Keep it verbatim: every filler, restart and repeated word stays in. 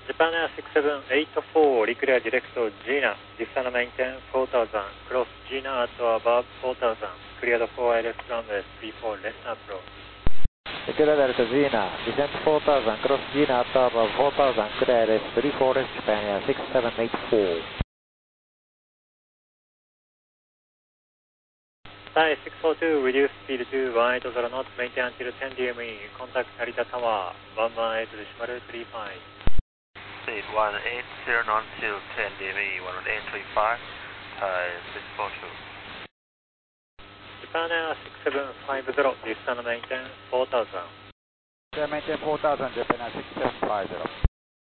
Japan Air six seven eight four, declare direct to Gina, descend maintain four thousand, cross Gina at or above four thousand, cleared for left runway three four, left approach. Declare Delta Gina, descend four thousand, cross Gina at or above four thousand, clear left three four, left Japan Air six seven eight four. Thai six four two, reduce speed to one eight zero knots, maintain until ten D M E, contact Narita Tower, one one eight decimal three five. Speed one eight zero knots till ten D M E, one eight three five, Thai six four two. Japan Air six seven five zero, descend maintain four thousand. Maintain four thousand, Japan Air six seven five zero.